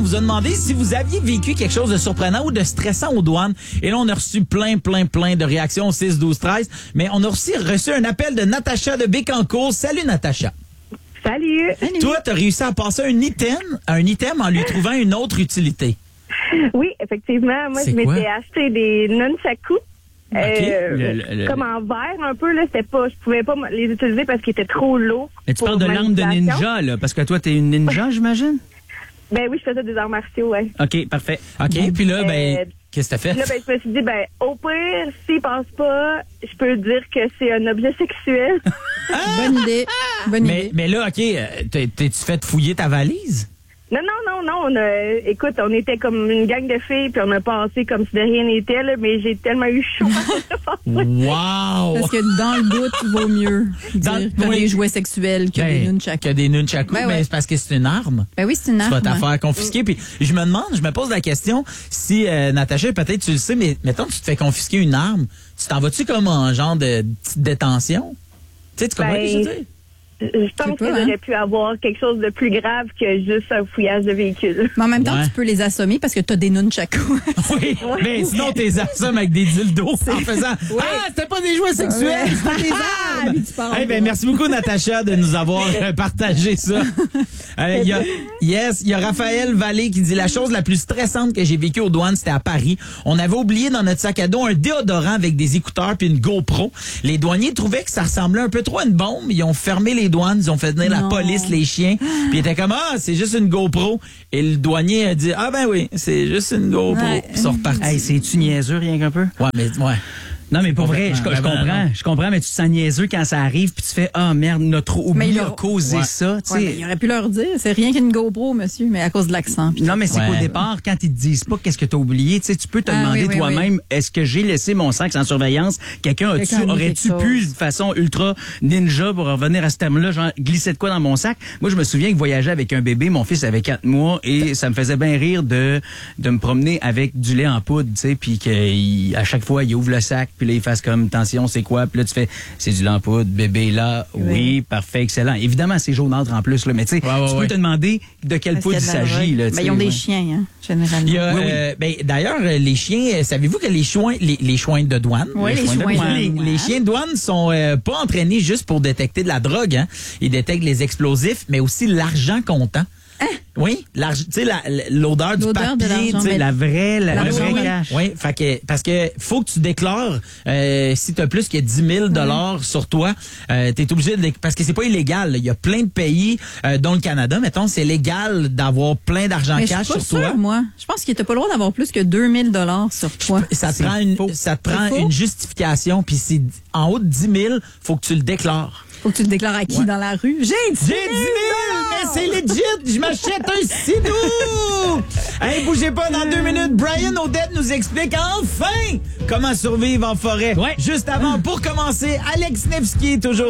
On vous a demandé si vous aviez vécu quelque chose de surprenant ou de stressant aux douanes. Et là, on a reçu plein de réactions au 6, 12, 13. Mais on a aussi reçu un appel de Natacha de Bécancour. Salut, Natacha. Salut. Toi, tu as réussi à passer un item en lui trouvant une autre utilité. Oui, effectivement. Moi, C'est je quoi? m'étais acheté des nunchakus. OK. Comme en verre un peu, là, c'était pas, je pouvais pas les utiliser parce qu'ils étaient trop lourds. Mais tu pour parles de l'arme de manipulation. ninja, là, parce que toi, t'es une ninja, j'imagine? Ben oui, je faisais des arts martiaux, ouais. OK, parfait. OK, puis là, qu'est-ce que t'as fait? Là, ben, je me suis dit, ben, au pire, s'il passe pas, je peux dire que c'est un objet sexuel. Bonne idée. Bonne idée. Mais là, OK, t'es-tu fait fouiller ta valise? Non. Écoute, on était comme une gang de filles, puis on a passé comme si de rien n'était, là, mais j'ai tellement eu chaud. Wow! Parce que dans le doute, il vaut mieux dire que oui. des jouets sexuels que des nunchakus. Que des nunchakus, Ben mais ouais. c'est parce que c'est une arme. Ben oui, c'est une Tu arme. vas t'en faire confisquer. Puis je me pose la question, si Natacha, peut-être tu le sais, mais mettons tu te fais confisquer une arme, tu t'en vas-tu comme en genre de petite détention? Tu sais, tu comprends ce que je veux dire? Je pense que j'aurais pu avoir quelque chose de plus grave que juste un fouillage de véhicule. Mais en même temps, Ouais. tu peux les assommer parce que tu as des nunchakus. Oui, mais sinon t'es assommes avec des dildos en faisant Ah, c'était pas des jouets sexuels, c'était des armes! Tu parles Eh ben, pas. merci beaucoup Natacha de nous avoir partagé ça. Il y a Raphaël Vallée qui dit la chose la plus stressante que j'ai vécue aux douanes, c'était à Paris. On avait oublié dans notre sac à dos un déodorant avec des écouteurs puis une GoPro. Les douaniers trouvaient que ça ressemblait un peu trop à une bombe. Ils ont fermé les douanes, ils ont fait venir la Non. police, les chiens. Puis ils étaient comme ah, c'est juste une GoPro. Et le douanier a dit ah ben oui, c'est juste une GoPro. Ouais. Puis ils sont repartis. Hey, c'est-tu niaiseux, rien qu'un peu? Ouais, mais ouais. Non, mais pour vrai, je comprends, mais tu te sens niaiseux quand ça arrive, puis tu fais, ah merde, notre Mais oubli il a leur- causé Ouais. ça, tu Ouais, sais. mais il aurait pu leur dire, c'est rien qu'une GoPro, monsieur, mais à cause de l'accent. puis Non, mais c'est Ouais. qu'au départ, quand ils te disent pas qu'est-ce que t'as oublié, tu sais, tu peux te Ah, demander oui, toi-même, est-ce que j'ai laissé mon sac sans surveillance? Quelqu'un a mis Aurais-tu quelque pu, chose. de façon ultra ninja, pour revenir à ce terme-là, genre, glisser de quoi dans mon sac? Moi, je me souviens que voyager avec un bébé, mon fils avait 4 mois, et ça me faisait bien rire de me promener avec du lait en poudre, tu sais, puis qu'à chaque fois, il ouvre le sac, puis là, il fasse comme, attention, c'est quoi? Puis là, tu fais, c'est du lait en poudre, bébé là, oui, parfait, excellent. Évidemment, c'est jaunâtre en plus, là, mais tu sais, Ouais, tu peux ouais. te demander de quelle Parce qu'il poudre y il a de la s'agit, drogue. là, tu Ben, sais, ils ont des ouais. chiens, hein, généralement. Il y a, Oui. d'ailleurs, les chiens, savez-vous que les chouins de douane, Oui, les chouins de chouins douane. de les douane. chiens de douane sont pas entraînés juste pour détecter de la drogue, hein. Ils détectent les explosifs, mais aussi l'argent comptant. Oui, tu sais, l'odeur du L'odeur de papier, l'argent, tu sais, mais La vraie oui. cash. Oui, fait que, parce que faut que tu déclares si tu as plus que 10 000 sur toi, t'es obligé de parce que c'est pas illégal. là. Il y a plein de pays, dont le Canada, mettons, c'est légal d'avoir plein d'argent Mais je cash suis pas sur toi. sûre, moi. Je pense qu'il n'était pas le droit d'avoir plus que 2000 $ sur toi. Ça te C'est prend faux. ça te prend C'est faux? une justification, puis c'est en haut de 10 000, faut que tu le déclares. Faut que tu le déclares à qui dans la rue? J'ai 10 000 J'ai 10 000, mais c'est legit. Je m'achète un sidou. Hey, bougez pas, dans 2 minutes, Brian Odette nous explique enfin comment survivre en forêt. Ouais. Juste avant, pour commencer, Alex Nevsky, toujours